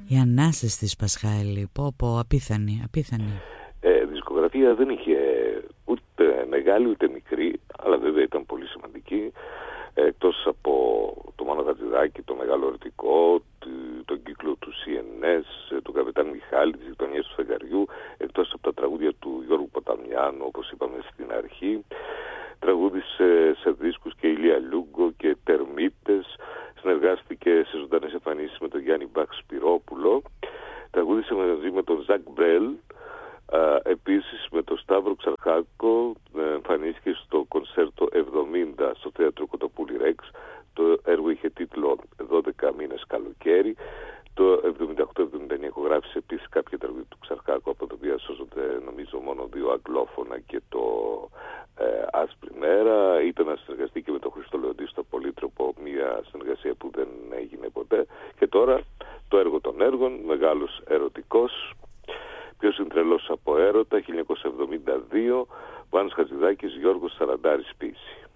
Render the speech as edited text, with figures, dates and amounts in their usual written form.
Οι ανάσες της Πασχάλη, πω, απίθανη. Δισκογραφία δεν είχε ούτε μεγάλη ούτε μικρή, αλλά βέβαια ήταν πολύ σημαντική. Εκτός από το Μάνο Χατζηδάκη, το Μεγάλο Ερωτικό, τον κύκλο του CNS, του Καπετάν Μιχάλη, τις γειτονιές του Φεγγαριού, εκτός από τα τραγούδια του Γιώργου Ποταμιάνου, όπως είπαμε στην αρχή, τραγούδισε σε δίσκους και Ηλία Λούγκο και Τερμίτες, συνεργάστηκε σε ζωντανές εμφανίσεις με τον Γιάννη Μπαχ Σπυρόπουλο, τραγούδισε μαζί με τον Ζακ Μπρέλ, επίσης με τον Σταύρο Ξαρχάκο, εμφανίστηκε στο κονσέρτο 70 στο θέατρο Κοτοπούλη Ρέξ. Το έργο είχε τίτλο 12 μήνες καλοκαίρι. Το 78-79 ηχογράφησε επίσης κάποια τραγούδια του Ξαρχάκου, από τα οποία σώζονται νομίζω μόνο 2 αγγλόφωνα και το Άσπρη Μέρα. Ήταν να συνεργαστεί και με τον Χρήστο Λεοντή στο Πολύτροπο, μια συνεργασία που δεν έγινε ποτέ. Και τώρα το έργο των έργων, Μεγάλος Ερωτικός, Ποιος είναι τρελός από έρωτα, 1972, Βάνος Χατζηδάκης, Γιώργος Σαραντάρης ποίηση.